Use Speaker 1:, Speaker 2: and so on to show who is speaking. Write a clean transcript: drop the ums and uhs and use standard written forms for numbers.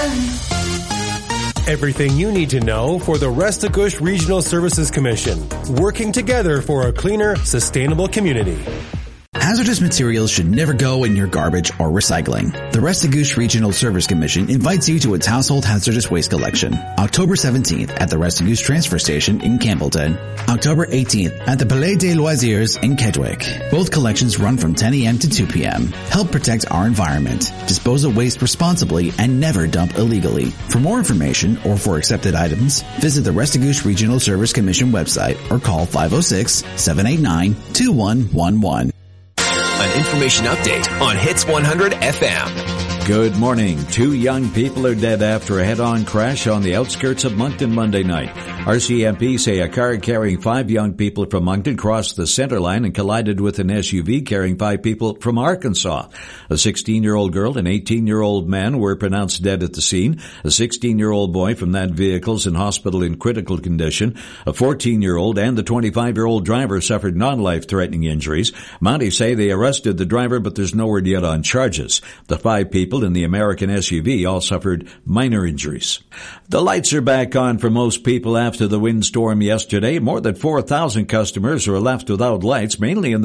Speaker 1: Everything you need to know for the Restigouche Regional Services Commission, working together for a cleaner, sustainable community.
Speaker 2: Hazardous materials should never go in your garbage or recycling. The Restigouche Regional Service Commission invites you to its household hazardous waste collection. October 17th at the Restigouche Transfer Station in Campbellton. October 18th at the Palais des Loisirs in Kedgwick. Both collections run from 10 a.m. to 2 p.m. Help protect our environment. Dispose of waste responsibly and never dump illegally. For more information or for accepted items, visit the Restigouche Regional Service Commission website or call 506-789-2111.
Speaker 3: An information update on Hits 100 FM.
Speaker 4: Good morning. 2 young people are dead after a head-on crash on the outskirts of Moncton Monday night. RCMP say a car carrying 5 young people from Moncton crossed the center line and collided with an SUV carrying 5 people from Arkansas. A 16-year-old girl and 18-year-old man were pronounced dead at the scene. A 16-year-old boy from that vehicle is in hospital in critical condition. A 14-year-old and the 25-year-old driver suffered non-life-threatening injuries. Mounties say they arrested the driver, but there's no word yet on charges. The 5 people in the American SUV all suffered minor injuries. The lights are back on for most people after the windstorm yesterday. More than 4,000 customers were left without lights, mainly in the